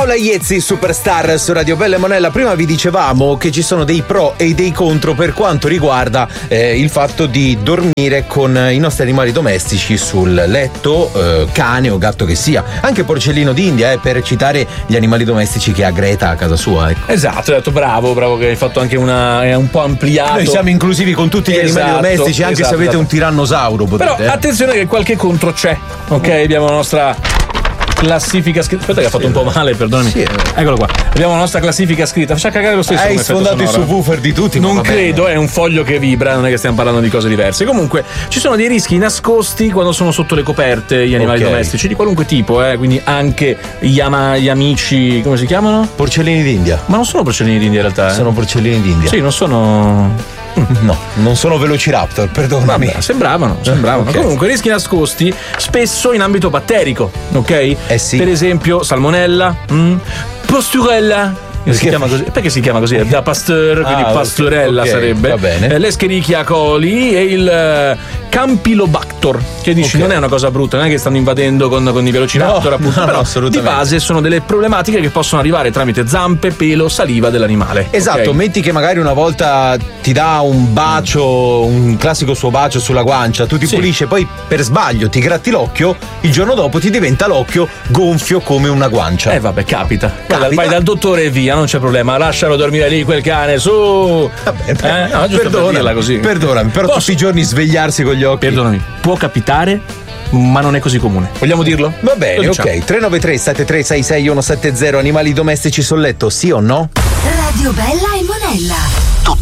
Paola Iezzi, Superstar su Radio Bella e Monella. Prima vi dicevamo che ci sono dei pro e dei contro per quanto riguarda il fatto di dormire con i nostri animali domestici sul letto, cane o gatto che sia. Anche porcellino d'India, per citare gli animali domestici che ha Greta a casa sua. Ecco. Esatto, ho detto bravo che hai fatto anche è un po' ampliato. Noi siamo inclusivi con tutti gli animali domestici, anche se avete un tirannosauro. Potete, però attenzione che qualche contro c'è, ok? Abbiamo la nostra classifica scritta. Aspetta che ha fatto un po' male, perdonami. Sì. Eccolo qua. Abbiamo la nostra classifica scritta. Faccia cagare lo stesso. Hai sfondato i subwoofer di tutti. Non credo, è un foglio che vibra, non è che stiamo parlando di cose diverse. Comunque, ci sono dei rischi nascosti quando sono sotto le coperte gli animali domestici di qualunque tipo, quindi anche gli amici, come si chiamano? Porcellini d'India. Ma non sono porcellini d'India in realtà. Sono porcellini d'India. Sì, non sono. No, non sono velociraptor, perdonami. Vabbè, sembravano. Okay. Comunque, rischi nascosti spesso in ambito batterico, ok? Sì. Per esempio, salmonella, posturella. Si chiama così. Perché si chiama così? Da Pasteur, quindi pastorella sarebbe. Va bene. L'Escherichia coli e il Campylobacter, che dici non è una cosa brutta, non è che stanno invadendo con i velociraptor, appunto, però di base sono delle problematiche che possono arrivare tramite zampe, pelo, saliva dell'animale. Esatto, metti che magari una volta ti dà un bacio, un classico suo bacio sulla guancia, tu ti pulisce, poi per sbaglio ti gratti l'occhio, il giorno dopo ti diventa l'occhio gonfio come una guancia. Vabbè, capita. Vai dal dottore e via, non c'è problema, lascialo dormire lì quel cane, su. Vabbè, no, giusto per dirla così. Perdonami, però tutti i giorni svegliarsi con gli occhi. Perdonami, può capitare, ma non è così comune. Vogliamo dirlo? Va bene, ok. 393 7366 170, animali domestici sul letto, sì o no? Radio Bella e Monella.